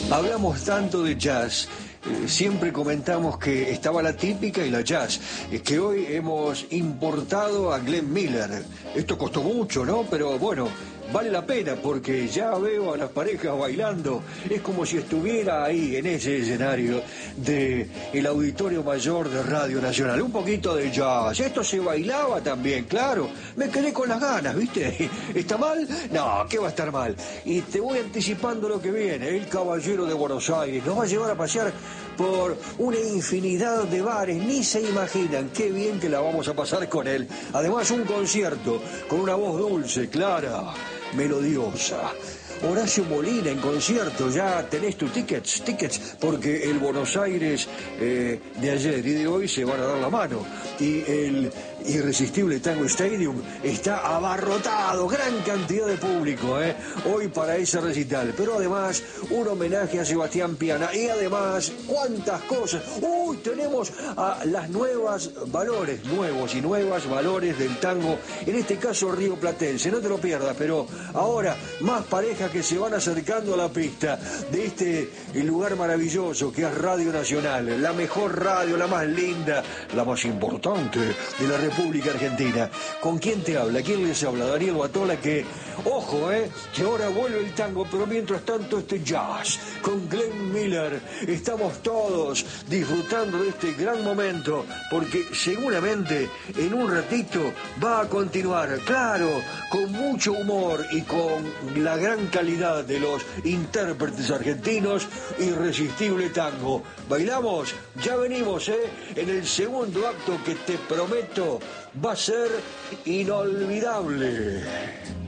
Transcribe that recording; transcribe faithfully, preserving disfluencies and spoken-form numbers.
Hablamos tanto de jazz, eh, siempre comentamos que estaba la típica y la jazz, es que hoy hemos importado a Glenn Miller. Esto costó mucho, ¿no? Pero bueno, vale la pena porque ya veo a las parejas bailando. Es como si estuviera ahí en ese escenario de el Auditorio Mayor de Radio Nacional. Un poquito de jazz. Esto se bailaba también, claro. Me quedé con las ganas, ¿viste? ¿Está mal? No, ¿qué va a estar mal? Y te voy anticipando lo que viene. El Caballero de Buenos Aires nos va a llevar a pasear por una infinidad de bares. Ni se imaginan qué bien que la vamos a pasar con él. Además, un concierto con una voz dulce, clara, melodiosa. Horacio Molina en concierto, ya tenés tus tickets, tickets, porque el Buenos Aires eh, de ayer y de hoy se van a dar la mano. Y el irresistible Tango Stadium está abarrotado, gran cantidad de público, ¿eh? Hoy para ese recital. Pero además, un homenaje a Sebastián Piana. Y además, cuántas cosas. Uy, tenemos a las nuevas valores, nuevos y nuevas valores del tango, en este caso Río Platense. No te lo pierdas, pero ahora más parejas que se van acercando a la pista de este lugar maravilloso que es Radio Nacional, la mejor radio, la más linda, la más importante de la República Argentina. ¿Con quién te habla? ¿Quién les habla? Daniel Batola, que, ojo, eh, que ahora vuelve el tango, pero mientras tanto este jazz con Glenn Miller. Estamos todos disfrutando de este gran momento, porque seguramente en un ratito va a continuar, claro, con mucho humor y con la gran calidad de los intérpretes argentinos, Irresistible Tango. ¿Bailamos? Ya venimos, ¿eh? En el segundo acto que te prometo va a ser inolvidable.